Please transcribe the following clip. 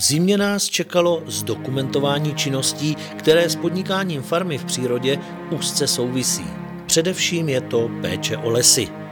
zimě nás čekalo zdokumentování činností, které s podnikáním farmy v přírodě úzce souvisí. Především je to péče o lesy.